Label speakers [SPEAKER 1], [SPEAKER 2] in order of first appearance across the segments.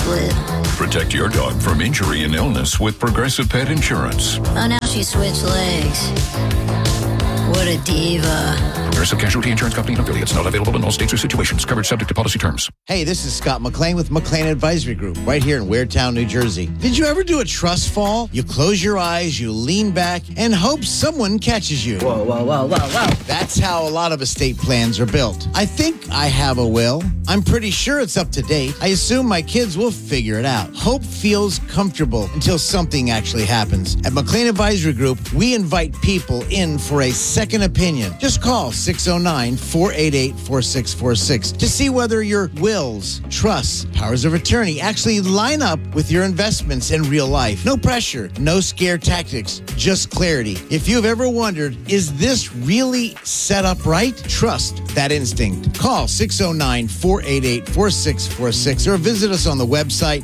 [SPEAKER 1] split.
[SPEAKER 2] Protect your dog from injury and illness with Progressive Pet Insurance.
[SPEAKER 1] Oh, now she switched legs. What a diva.
[SPEAKER 2] Progressive Casualty Insurance Company and affiliates. Not available in all states or situations. Coverage subject to policy terms.
[SPEAKER 3] Hey, this is Scott McLean with McLean Advisory Group right here in Weirtown, New Jersey. Did you ever do a trust fall? You close your eyes, you lean back, and hope someone catches you.
[SPEAKER 4] Whoa, whoa, whoa, whoa, whoa.
[SPEAKER 3] That's how a lot of estate plans are built. I think I have a will. I'm pretty sure it's up to date. I assume my kids will figure it out. Hope feels comfortable until something actually happens. At McLean Advisory Group, we invite people in for a second opinion. Just call 609-488-4646 to see whether your wills, trusts, powers of attorney actually line up with your investments in real life. No pressure, no scare tactics, just clarity. If you've ever wondered, is this really set up right? Trust that instinct. Call 609-488-4646 or visit us on the website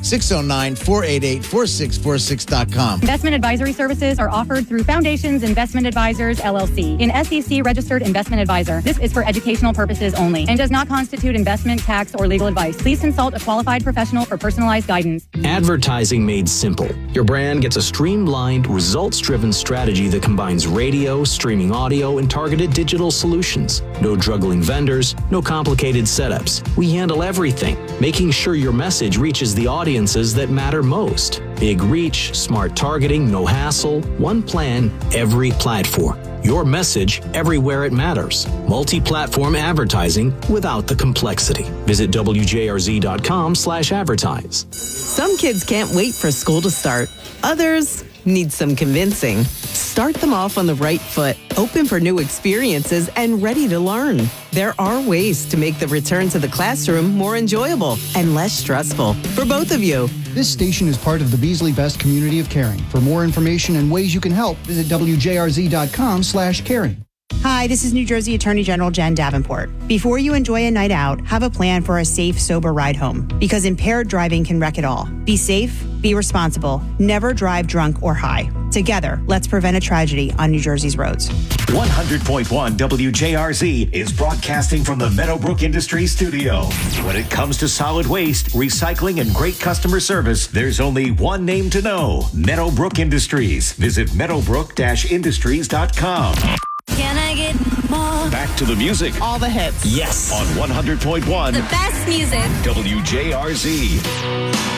[SPEAKER 3] 609-488-4646.com.
[SPEAKER 5] Investment advisory services are offered through Foundations Investment Advisors, LLC, an SEC-registered investment advisor. This is for educational purposes only and does not constitute investment, tax, or legal advice. Please consult a qualified professional for personalized guidance.
[SPEAKER 6] Advertising made simple. Your brand gets a streamlined, results-driven strategy that combines radio, streaming audio, and targeted digital solutions. No juggling vendors, no complicated setups. We handle everything, making sure your message reaches the audiences that matter most. Big reach, smart targeting, no hassle, one plan, every platform. Your message everywhere it matters. Multi-platform advertising without the complexity. Visit WJRZ.com/advertise.
[SPEAKER 7] Some kids can't wait for school to start. Others need some convincing. Start them off on the right foot, open for new experiences, and ready to learn. There are ways to make the return to the classroom more enjoyable and less stressful for both of you.
[SPEAKER 8] This station is part of the Beasley Best community of caring. For more information and ways you can help, visit WJRZ.com/caring.
[SPEAKER 9] Hi, this is New Jersey Attorney General Jen Davenport. Before you enjoy a night out, have a plan for a safe, sober ride home, because impaired driving can wreck it all. Be safe, be responsible, never drive drunk or high. Together, let's prevent a tragedy on New Jersey's roads.
[SPEAKER 10] 100.1 WJRZ is broadcasting from the Meadowbrook Industries studio. When it comes to solid waste, recycling, and great customer service, there's only one name to know: Meadowbrook Industries. Visit meadowbrook-industries.com.
[SPEAKER 1] Can I get more?
[SPEAKER 10] Back to the music.
[SPEAKER 7] All the hits.
[SPEAKER 6] Yes.
[SPEAKER 10] On 100.1
[SPEAKER 1] The best music.
[SPEAKER 10] WJRZ.